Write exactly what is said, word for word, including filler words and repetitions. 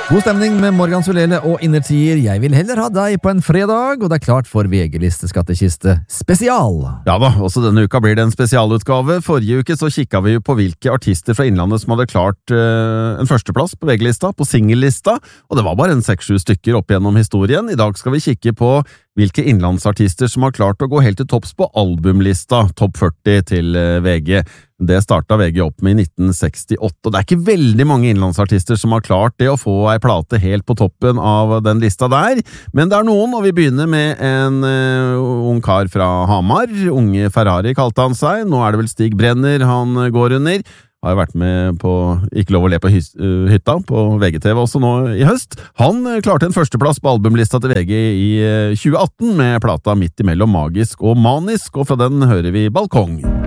God stemning med Morgan Solele og Innertier. Jeg vil heller ha deg på en fredag, og det er klart for V G-liste skattkiste spesial. Ja da, også denne uka blir det en spesialutgave. Forrige uke så kikket vi jo på hvilke artister fra Innlandet som hadde klart uh, en førsteplass på V G-lista, på singellista, og det var bare en seks-sju stykker opp gjennom historien. I dag skal vi kikke på hvilke innlandsartister som har klart å gå helt til topps på albumlista, topp førti til V G. Det startet V G opp med i nitten sekstiåtte, og det er ikke veldig mange innlandsartister som har klart det å få ei plate helt på toppen av den lista der, men det er noen, og vi begynner med en uh, ung kar fra Hamar. Unge Ferrari kalte han seg. Nå er det vel Stig Brenner han går under. Har jo vært med på Ikke lov å le på hytta på V G T V også nå i høst. Han klarte en førsteplass på albumlista til V G i tjue atten med plata Midt imellom magisk og manisk, og fra den hører vi Balkong.